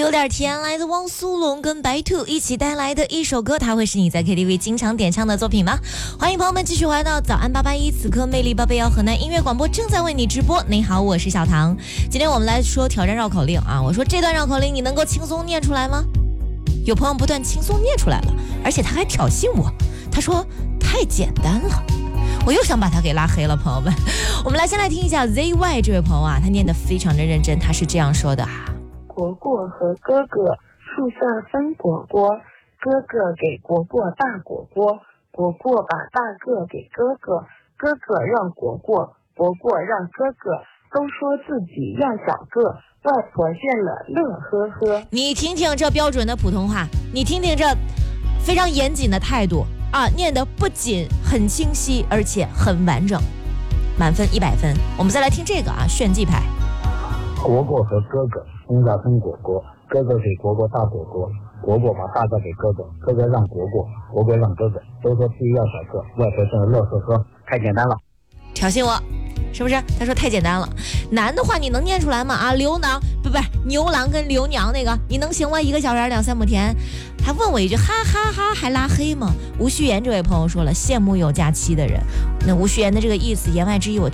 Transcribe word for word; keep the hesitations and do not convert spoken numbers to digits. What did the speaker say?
有点甜，来自汪苏泷跟白兔一起带来的一首歌，它会是你在 K T V 经常点唱的作品吗？欢迎朋友们继续回到早安八八一，此刻魅力八八幺河南音乐广播正在为你直播。你好，我是小唐。今天我们来说挑战绕口令啊，我说这段绕口令你能够轻松念出来吗？有朋友不但轻松念出来了，而且他还挑衅我，他说太简单了。我又想把他给拉黑了，朋友们。我们来先来听一下 Z Y 这位朋友啊，他念得非常的认真，他是这样说的啊： 国过和哥哥树下分果果，哥哥给国过大果果，国过把大个给哥哥，哥哥让国过，国过让哥哥，都说自己要小个，外婆见了乐呵呵。你听听这标准的普通话，你听听这非常严谨的态度啊，念得不仅很清晰，而且很完整，满分一百分。我们再来听这个啊，炫技派。 国过和哥哥松下分果果，哥哥给国过大果果，国过把大个给哥哥，哥哥让国过，国过让哥哥，都说自己要小个，外婆见了乐呵呵。太简单了， 挑衅我是不是？他说太简单了，难的话你能念出来吗？啊，牛郎不不牛郎跟刘娘那个你能行吗？一个小人两三亩田，还问我一句哈哈哈，还拉黑吗？吴旭言这位朋友说了，羡慕有假期的人。那吴旭言的这个意思言外之意我